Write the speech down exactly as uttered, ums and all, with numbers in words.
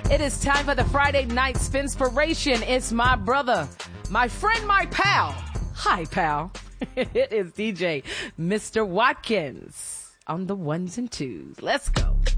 It is time for the Friday Night Spinspiration. It's my brother, my friend, my pal. Hi, pal. It is D J Mister Watkins on the ones and twos. Let's go.